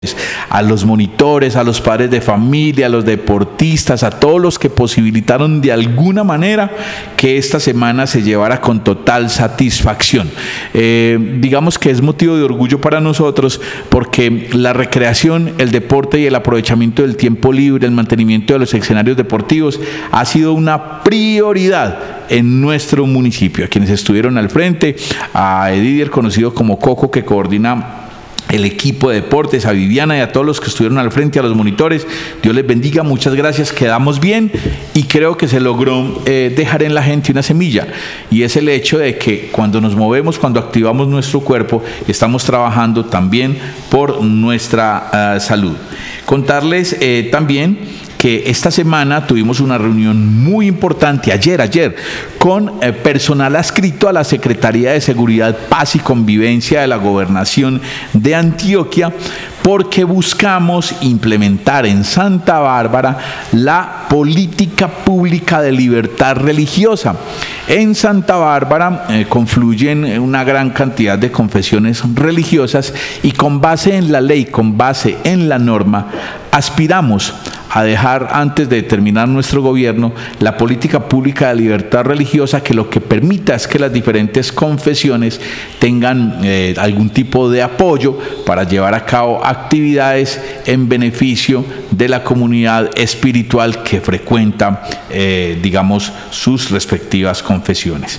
a los monitores, a los padres de familia, a los deportistas, a todos los que posibilitaron de alguna manera que esta semana se llevara con total satisfacción. Digamos que es motivo de orgullo para nosotros porque la recreación, el deporte y el aprovechamiento del tiempo libre, el mantenimiento de los escenarios deportivos ha sido una prioridad en nuestro municipio. A quienes estuvieron al frente, a Edidier, conocido como Coco, que coordina el equipo de deportes, a Viviana y a todos los que estuvieron al frente, a los monitores, Dios les bendiga, muchas gracias, quedamos bien y creo que se logró dejar en la gente una semilla, y es el hecho de que cuando nos movemos, cuando activamos nuestro cuerpo, estamos trabajando también por nuestra salud. Contarles también que esta semana tuvimos una reunión muy importante, ayer, con personal adscrito a la Secretaría de Seguridad, Paz y Convivencia de la Gobernación de Antioquia, porque buscamos implementar en Santa Bárbara la política pública de libertad religiosa. En Santa Bárbara confluyen una gran cantidad de confesiones religiosas y con base en la ley, con base en la norma, aspiramos a dejar, antes de terminar nuestro gobierno, la política pública de libertad religiosa que lo que permita es que las diferentes confesiones tengan algún tipo de apoyo para llevar a cabo actividades en beneficio de la comunidad espiritual que frecuenta, digamos, sus respectivas confesiones.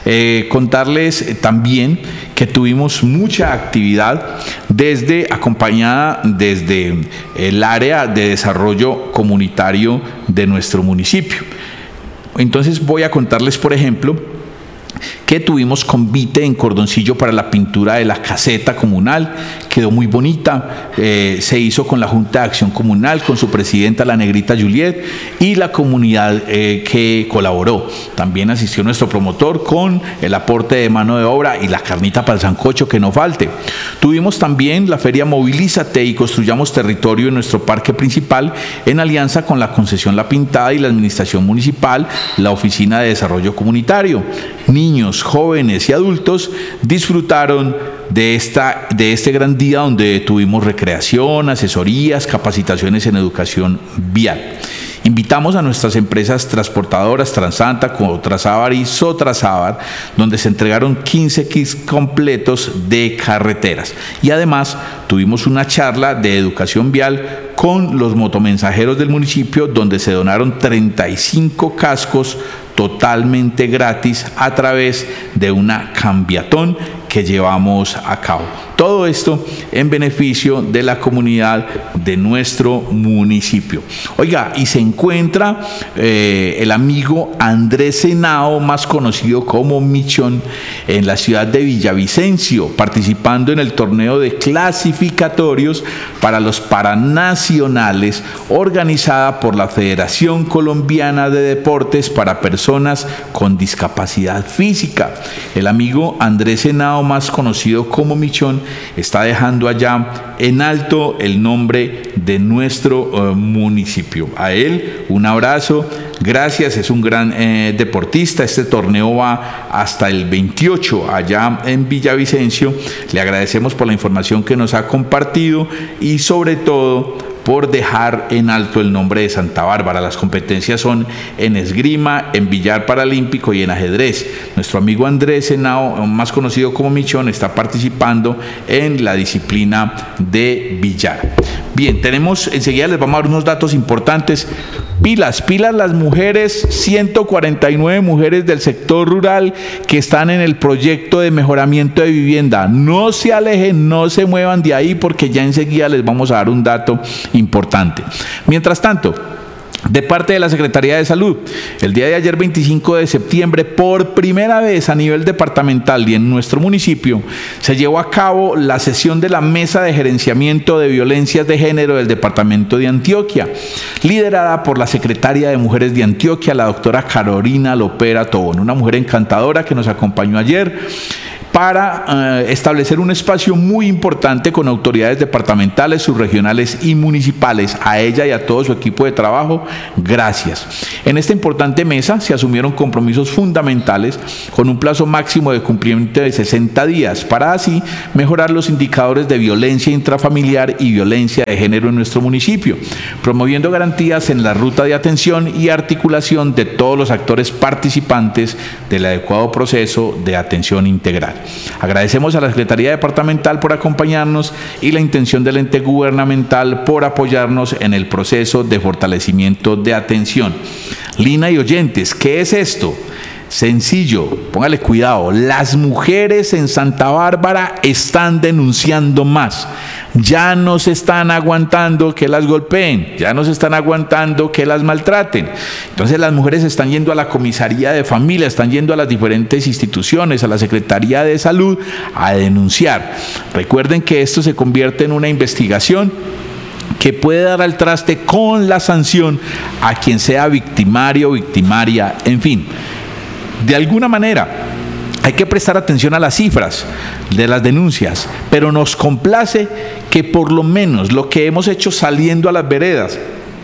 Contarles también que tuvimos mucha actividad acompañada desde el área de desarrollo comunitario de nuestro municipio. Entonces voy a contarles, por ejemplo, que tuvimos convite en Cordoncillo para la pintura de la caseta comunal, quedó muy bonita, se hizo con la Junta de Acción Comunal, con su presidenta, la negrita Juliet, y la comunidad que colaboró. También asistió nuestro promotor con el aporte de mano de obra y la carnita para el sancocho, que no falte. Tuvimos también la feria Movilízate y Construyamos Territorio en nuestro parque principal, en alianza con la concesión La Pintada y la administración municipal, la Oficina de Desarrollo Comunitario. Niños, jóvenes y adultos disfrutaron de este gran día donde tuvimos recreación, asesorías, capacitaciones en educación vial. Invitamos a nuestras empresas transportadoras Transanta, Cotrasábar y Sotrasábar, donde se entregaron 15 kits completos de carreteras. Y además tuvimos una charla de educación vial con los motomensajeros del municipio, donde se donaron 35 cascos totalmente gratis a través de una cambiatón que llevamos a cabo. Todo esto en beneficio de la comunidad de nuestro municipio. Oiga, y se encuentra el amigo Andrés Henao, más conocido como Michón, en la ciudad de Villavicencio, participando en el torneo de clasificatorios para los Paranacionales, organizada por la Federación Colombiana de Deportes para Personas con Discapacidad Física. El amigo Andrés Henao, más conocido como Michón, está dejando allá en alto el nombre de nuestro municipio. A él un abrazo, gracias, es un gran deportista. Este torneo va hasta el 28 allá en Villavicencio. Le agradecemos por la información que nos ha compartido y sobre todo por dejar en alto el nombre de Santa Bárbara. Las competencias son en esgrima, en billar paralímpico y en ajedrez. Nuestro amigo Andrés Henao, más conocido como Michón, está participando en la disciplina de billar. Bien, enseguida les vamos a dar unos datos importantes. Pilas las mujeres, 149 mujeres del sector rural que están en el proyecto de mejoramiento de vivienda. No se alejen, no se muevan de ahí porque ya enseguida les vamos a dar un dato importante. Mientras tanto, de parte de la Secretaría de Salud, el día de ayer, 25 de septiembre, por primera vez a nivel departamental y en nuestro municipio, se llevó a cabo la sesión de la Mesa de Gerenciamiento de Violencias de Género del Departamento de Antioquia, liderada por la Secretaria de Mujeres de Antioquia, la doctora Carolina Lopera Tobón, una mujer encantadora que nos acompañó ayer. para establecer un espacio muy importante con autoridades departamentales, subregionales y municipales. A ella y a todo su equipo de trabajo, gracias. En esta importante mesa se asumieron compromisos fundamentales con un plazo máximo de cumplimiento de 60 días para así mejorar los indicadores de violencia intrafamiliar y violencia de género en nuestro municipio, promoviendo garantías en la ruta de atención y articulación de todos los actores participantes del adecuado proceso de atención integral. Agradecemos a la Secretaría Departamental por acompañarnos y la intención del ente gubernamental por apoyarnos en el proceso de fortalecimiento de atención. Lina y oyentes, ¿qué es esto? Sencillo, póngale cuidado, las mujeres en Santa Bárbara están denunciando más. Ya no se están aguantando que las golpeen, ya no se están aguantando que las maltraten. Entonces las mujeres están yendo a la comisaría de familia, están yendo a las diferentes instituciones, a la Secretaría de Salud a denunciar. Recuerden que esto se convierte en una investigación que puede dar al traste con la sanción a quien sea victimario, victimaria, en fin. De alguna manera, hay que prestar atención a las cifras de las denuncias, pero nos complace que por lo menos lo que hemos hecho saliendo a las veredas,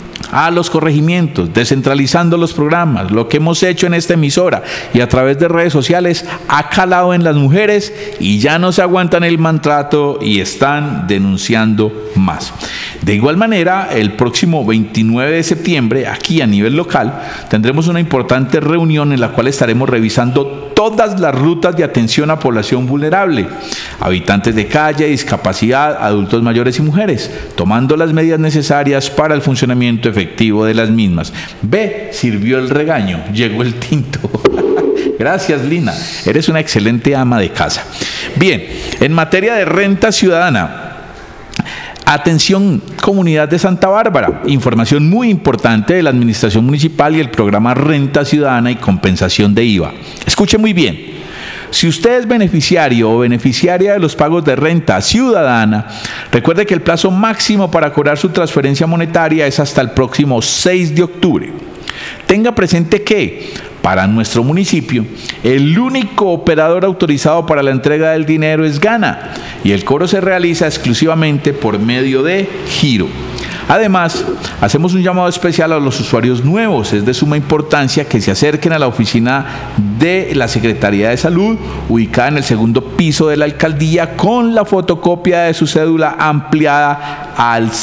a los corregimientos, descentralizando los programas, lo que hemos hecho en esta emisora y a través de redes sociales ha calado en las mujeres y ya no se aguantan el maltrato y están denunciando más. De igual manera, el próximo 29 de septiembre, aquí a nivel local, tendremos una importante reunión en la cual estaremos revisando todas las rutas de atención a población vulnerable, habitantes de calle, discapacidad, adultos mayores y mujeres, tomando las medidas necesarias para el funcionamiento efectivo de las mismas. Ve, sirvió el regaño, llegó el tinto. Gracias, Lina, eres una excelente ama de casa. Bien, en materia de renta ciudadana, atención comunidad de Santa Bárbara, información muy importante de la administración municipal y el programa Renta Ciudadana y Compensación de IVA. Escuche muy bien, si usted es beneficiario o beneficiaria de los pagos de renta ciudadana, recuerde que el plazo máximo para cobrar su transferencia monetaria es hasta el próximo 6 de octubre. Tenga presente que para nuestro municipio, el único operador autorizado para la entrega del dinero es Gana y el cobro se realiza exclusivamente por medio de giro. Además, hacemos un llamado especial a los usuarios nuevos. Es de suma importancia que se acerquen a la oficina de la Secretaría de Salud, ubicada en el segundo piso de la alcaldía, con la fotocopia de su cédula ampliada al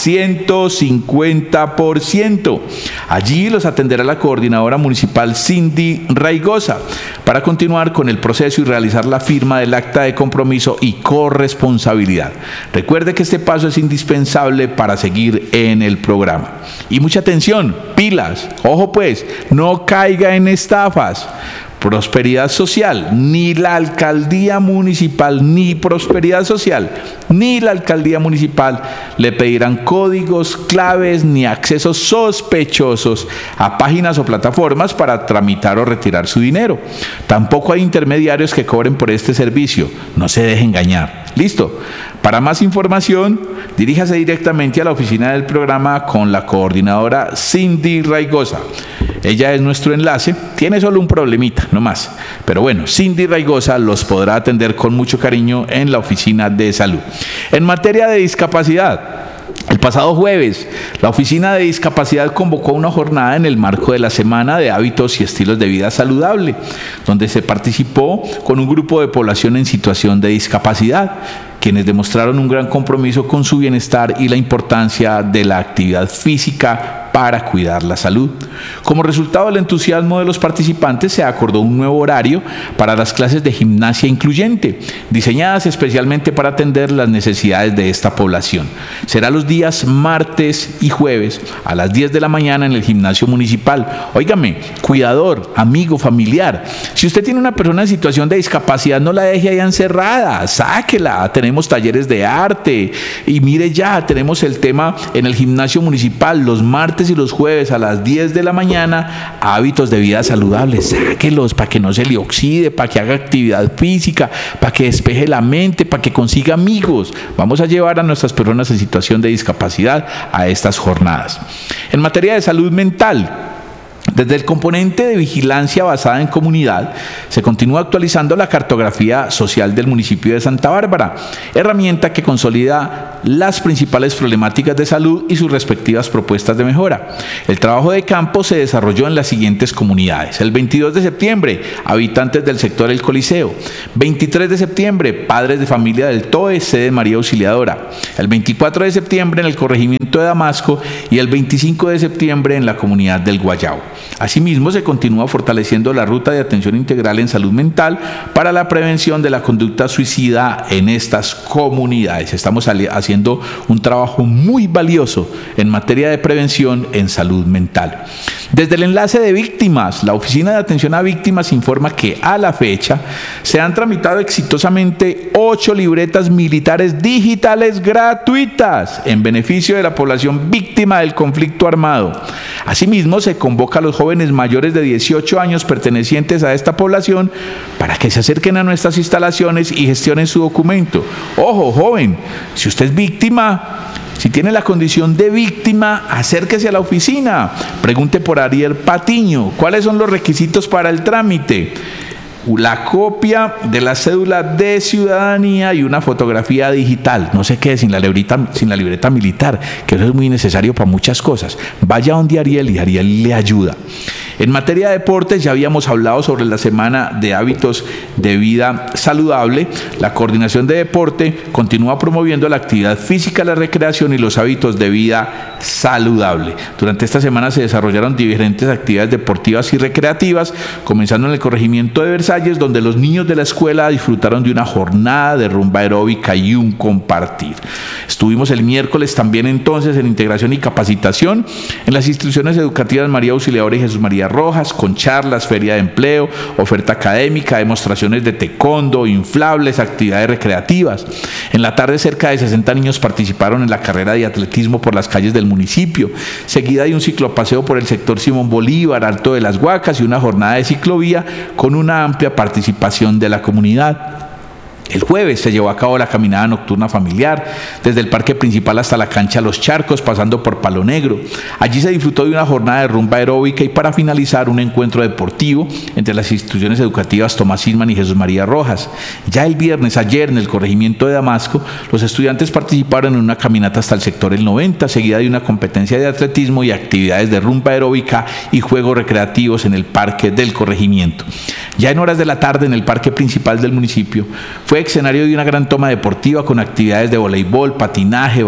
150%. Allí los atenderá la coordinadora municipal Cindy Raigosa para continuar con el proceso y realizar la firma del acta de compromiso y corresponsabilidad. Recuerde que este paso es indispensable para seguir en el programa. Y mucha atención, pilas, ojo pues, no caiga en estafas. Prosperidad Social, ni la alcaldía municipal, ni Prosperidad Social, ni la alcaldía municipal le pedirán códigos, claves, ni accesos sospechosos a páginas o plataformas para tramitar o retirar su dinero. Tampoco hay intermediarios que cobren por este servicio. No se deje engañar. ¿Listo? Para más información, diríjase directamente a la oficina del programa con la coordinadora Cindy Raigosa. Ella es nuestro enlace, tiene solo un problemita, no más. Pero bueno, Cindy Raigosa los podrá atender con mucho cariño en la oficina de salud. En materia de discapacidad, el pasado jueves, la Oficina de Discapacidad convocó una jornada en el marco de la Semana de Hábitos y Estilos de Vida Saludable, donde se participó con un grupo de población en situación de discapacidad, quienes demostraron un gran compromiso con su bienestar y la importancia de la actividad física para cuidar la salud. Como resultado del entusiasmo de los participantes, se acordó un nuevo horario para las clases de gimnasia incluyente, diseñadas especialmente para atender las necesidades de esta población. Será los días martes y jueves a las 10 de la mañana en el gimnasio municipal. Óigame, cuidador, amigo, familiar, si usted tiene una persona en situación de discapacidad, no la deje ahí encerrada, sáquela. Tenemos talleres de arte y mire ya, tenemos el tema en el gimnasio municipal los martes y los jueves a las 10 de la mañana, hábitos de vida saludables. Sáquelos para que no se le oxide, para que haga actividad física, para que despeje la mente, para que consiga amigos. Vamos a llevar a nuestras personas en situación de discapacidad a estas jornadas. En materia de salud mental, Desde el componente de vigilancia basada en comunidad, se continúa actualizando la cartografía social del municipio de Santa Bárbara, herramienta que consolida las principales problemáticas de salud y sus respectivas propuestas de mejora. El trabajo de campo se desarrolló en las siguientes comunidades. El 22 de septiembre, habitantes del sector El Coliseo. 23 de septiembre, padres de familia del TOE, sede María Auxiliadora. El 24 de septiembre, en el corregimiento de Damasco, y el 25 de septiembre en la comunidad del Guayao. Asimismo, se continúa fortaleciendo la ruta de atención integral en salud mental para la prevención de la conducta suicida en estas comunidades. Estamos haciendo un trabajo muy valioso en materia de prevención en salud mental. Desde el enlace de víctimas, la Oficina de Atención a Víctimas informa que a la fecha se han tramitado exitosamente 8 libretas militares digitales gratuitas en beneficio de la población víctima del conflicto armado. Asimismo, se convoca a los jóvenes mayores de 18 años pertenecientes a esta población para que se acerquen a nuestras instalaciones y gestionen su documento. Ojo, joven, si usted es víctima, si tiene la condición de víctima, acérquese a la oficina. Pregunte por Ariel Patiño. ¿Cuáles son los requisitos para el trámite? La copia de la cédula de ciudadanía y una fotografía digital. No se quede sin la libreta militar, que eso es muy necesario para muchas cosas. Vaya donde Ariel y Ariel le ayuda. En materia de deportes, ya habíamos hablado sobre la semana de hábitos de vida saludable. La Coordinación de Deporte continúa promoviendo la actividad física, la recreación y los hábitos de vida saludable. Durante esta semana se desarrollaron diferentes actividades deportivas y recreativas, comenzando en el corregimiento de Versalles, donde los niños de la escuela disfrutaron de una jornada de rumba aeróbica y un compartir. Estuvimos el miércoles también entonces en integración y capacitación en las instituciones educativas María Auxiliadora y Jesús María Rojas, con charlas, feria de empleo, oferta académica, demostraciones de taekwondo, inflables, actividades recreativas. En la tarde, cerca de 60 niños participaron en la carrera de atletismo por las calles del municipio, seguida de un ciclopaseo por el sector Simón Bolívar, Alto de las Huacas, y una jornada de ciclovía con una amplia participación de la comunidad. El jueves se llevó a cabo la caminada nocturna familiar, desde el parque principal hasta la cancha Los Charcos, pasando por Palo Negro. Allí se disfrutó de una jornada de rumba aeróbica y, para finalizar, un encuentro deportivo entre las instituciones educativas Tomás Isman y Jesús María Rojas. Ya el viernes, ayer, en el corregimiento de Damasco, los estudiantes participaron en una caminata hasta el sector El 90, seguida de una competencia de atletismo y actividades de rumba aeróbica y juegos recreativos en el parque del corregimiento. Ya en horas de la tarde, en el parque principal del municipio, fue escenario de una gran toma deportiva con actividades de voleibol, patinaje,